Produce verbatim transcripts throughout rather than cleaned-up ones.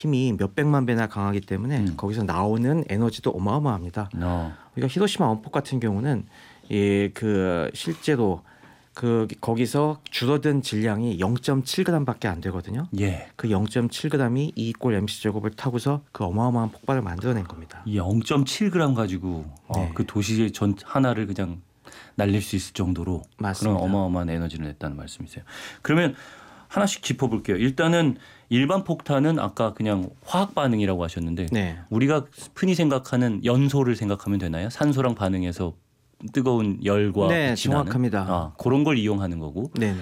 힘이 몇백만 배나 강하기 때문에 음. 거기서 나오는 에너지도 어마어마합니다. 어. 우리가 히로시마 원폭 같은 경우는 이 그 실제로 그 거기서 줄어든 질량이 영 점 칠 그램밖에 안 되거든요. 예. 그 영 점 칠 그램이 E 이꼴 엠씨 제곱을 타고서 그 어마어마한 폭발을 만들어낸 겁니다. 영 점 칠 그램 가지고 어, 네. 그 도시 전 하나를 그냥 날릴 수 있을 정도로 맞습니다. 그런 어마어마한 에너지를 냈다는 말씀이세요. 그러면 하나씩 짚어볼게요. 일단은 일반 폭탄은 아까 그냥 화학 반응이라고 하셨는데 네. 우리가 흔히 생각하는 연소를 생각하면 되나요? 산소랑 반응해서 뜨거운 열과 네, 빛이 나는? 정확합니다. 아, 그런 걸 이용하는 거고 네네.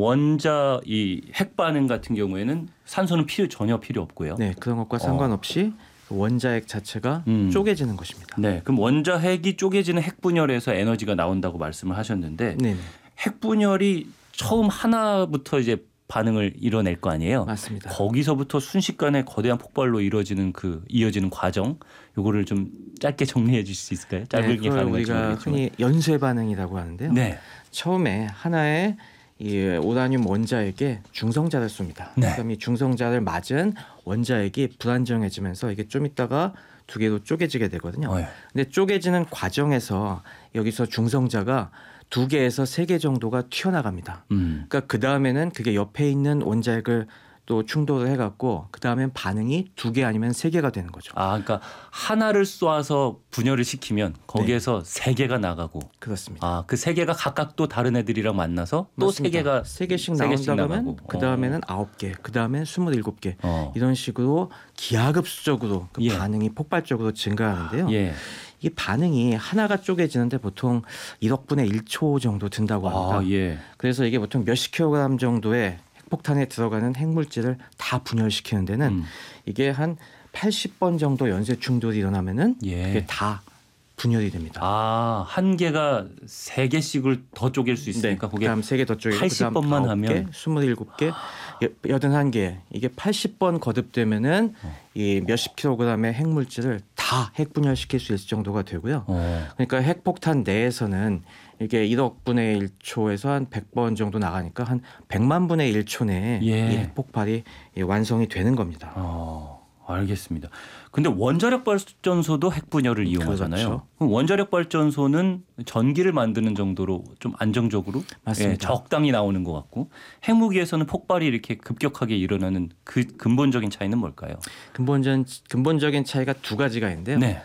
원자 이 핵 반응 같은 경우에는 산소는 필요 전혀 필요 없고요. 네, 그런 것과 상관없이 그 원자핵 자체가 음. 쪼개지는 것입니다. 네, 그럼 원자 핵이 쪼개지는 핵 분열에서 에너지가 나온다고 말씀을 하셨는데 네, 핵 분열이 처음 하나부터 이제 반응을 이뤄낼 거 아니에요. 맞습니다. 거기서부터 순식간에 거대한 폭발로 이루어지는 그 이어지는 과정, 요거를 좀 짧게 정리해 주실 수 있을까요? 짧게 네, 그걸 가능할지 우리가 모르겠지만. 흔히 연쇄 반응이라고 하는데요. 네, 처음에 하나의 이 오라늄 원자핵에 중성자를 쏩니다. 네. 그럼 이 중성자를 맞은 원자핵이 불안정해지면서 이게 좀 있다가 두 개로 쪼개지게 되거든요. 어, 예. 근데 쪼개지는 과정에서 여기서 중성자가 두 개에서 세 개 정도가 튀어나갑니다. 음, 그러니까 그 다음에는 그게 옆에 있는 원자핵을 또 충돌을 해갖고 그 다음엔 반응이 두 개 아니면 세 개가 되는 거죠. 아, 그러니까 하나를 쏴서 분열을 시키면 거기에서 세 개가 나가고, 그렇습니다. 아, 그 세 개가 각각 또 다른 애들이랑 만나서 또 세 맞습니다. 개가 세 개씩 세 개씩 나온다 그러면 나가고. 그 다음에는 아홉 개, 그 다음엔 스물일곱 개 어, 이런 식으로 기하급수적으로 그 예. 반응이 폭발적으로 증가하는데요. 예, 이 반응이 하나가 쪼개지는데 보통 일억분의 일 초 정도 든다고 합니다. 아, 예, 그래서 이게 보통 몇십 킬로그램 정도의 핵폭탄에 들어가는 핵물질을 다 분열시키는 데는 음. 이게 한 팔십 번 정도 연쇄 충돌이 일어나면은 예. 그게 다 분열이 됩니다. 아, 한 개가 세 개씩을 더 쪼갤 수 있으니까 네, 그게 그다음 세 개 더 쪼개고 팔십 그다음 번만 아홉 개, 하면 스물일곱 개, 여든한 개 이게 팔십 번 거듭되면은 어. 이 몇십 킬로그램의 핵물질을 다 핵분열시킬 수 있을 정도가 되고요. 어, 그러니까 핵폭탄 내에서는 이게 일억분의 일 초에서 한 백 번 정도 나가니까 한 백만 분의 일 초 내에 예. 이 핵폭발이 완성이 되는 겁니다. 어, 알겠습니다. 근데 원자력 발전소도 핵분열을 이용하잖아요. 그렇죠. 그럼 원자력 발전소는 전기를 만드는 정도로 좀 안정적으로 맞습니다. 예, 적당히 나오는 것 같고 핵무기에서는 폭발이 이렇게 급격하게 일어나는 그 근본적인 차이는 뭘까요? 근본적 근본적인 차이가 두 가지가 있는데요. 네.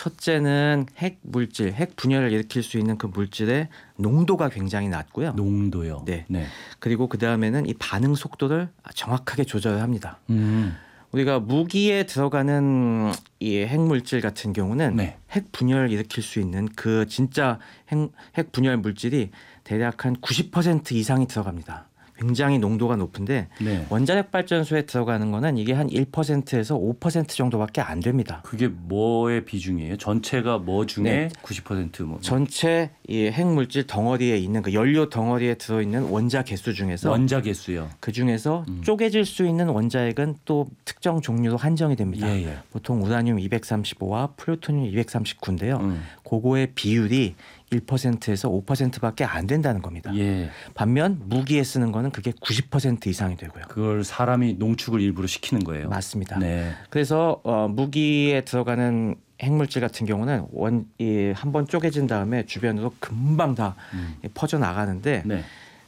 첫째는 핵 물질, 핵 분열을 일으킬 수 있는 그 물질의 농도가 굉장히 낮고요. 농도요. 네. 네. 그리고 그 다음에는 이 반응 속도를 정확하게 조절을 합니다. 음. 우리가 무기에 들어가는 이 핵물질 같은 경우는 네. 핵 분열을 일으킬 수 있는 그 진짜 핵, 핵 분열 물질이 대략 한 구십 퍼센트 이상이 들어갑니다. 굉장히 농도가 높은데 네. 원자력 발전소에 들어가는 거는 이게 한 일 퍼센트에서 오 퍼센트 정도밖에 안 됩니다. 그게 뭐의 비중이에요? 전체가 뭐 중에 네. 구십 퍼센트 뭐 전체 이 핵물질 덩어리에 있는 그 연료 덩어리에 들어있는 원자 개수 중에서 원자 개수요. 그 중에서 음. 쪼개질 수 있는 원자핵은 또 특정 종류로 한정이 됩니다. 예, 예. 보통 우라늄 이백삼십오와 플루토늄 이백삼십구인데요. 음. 그거의 비율이 일 퍼센트에서 오 퍼센트밖에 안 된다는 겁니다. 예. 반면 무기에 쓰는 거는 그게 구십 퍼센트 이상이 되고요. 그걸 사람이 농축을 일부러 시키는 거예요. 맞습니다. 네. 그래서 어, 무기에 들어가는 핵물질 같은 경우는 원, 이, 한번 쪼개진 다음에 주변으로 금방 다 음. 퍼져 나가는데 네.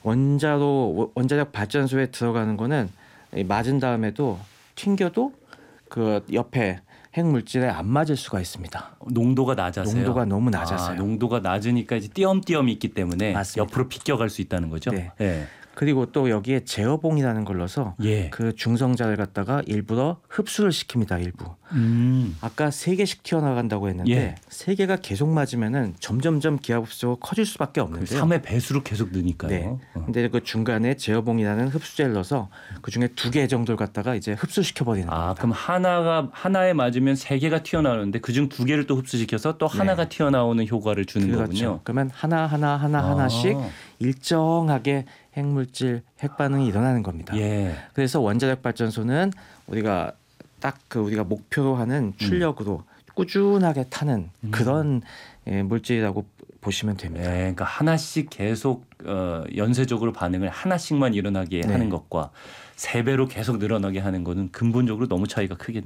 원자로 원자력 발전소에 들어가는 거는 이 맞은 다음에도 튕겨도 그 옆에 핵물질에 안 맞을 수가 있습니다. 농도가 낮아서요. 농도가 너무 낮아서요. 아, 농도가 낮으니까 이제 띄엄띄엄이 있기 때문에 맞습니다. 옆으로 비껴갈 수 있다는 거죠. 네. 예. 그리고 또 여기에 제어봉이라는 걸 넣어서 예. 그 중성자를 갖다가 일부러 흡수를 시킵니다. 일부. 음. 아까 세 개씩 튀어나간다고 했는데 예. 세 개가 계속 맞으면은 점점점 기하급수가 커질 수밖에 그 없는데요. 삼의 배수로 계속 느니까요. 네. 어. 근데 그 중간에 제어봉이라는 흡수제를 넣어서 그 중에 두 개 정도를 갖다가 이제 흡수시켜 버리는 아, 겁니다. 그럼 하나가 하나에 맞으면 세 개가 튀어나오는데 그중 두 개를 또 흡수시켜서 또 네. 하나가 튀어나오는 효과를 주는 그렇죠. 거군요. 그러면 하나 하나 하나 아. 하나씩 일정하게 핵물질 핵 반응이 일어나는 겁니다. 예. 그래서 원자력 발전소는 우리가 딱 그 우리가 목표로 하는 출력으로 꾸준하게 타는 음. 그런 예, 물질이라고 보시면 됩니다. 네, 그러니까 하나씩 계속 어, 연쇄적으로 반응을 하나씩만 일어나게 네. 하는 것과 세 배로 계속 늘어나게 하는 거는 근본적으로 너무 차이가 크겠네요.